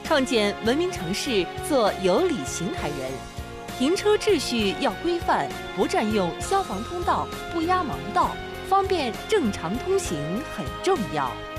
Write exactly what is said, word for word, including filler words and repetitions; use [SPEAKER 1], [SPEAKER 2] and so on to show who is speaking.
[SPEAKER 1] 创建文明城市，做有礼行台人。停车秩序要规范，不占用消防通道，不压盲道，方便正常通行很重要。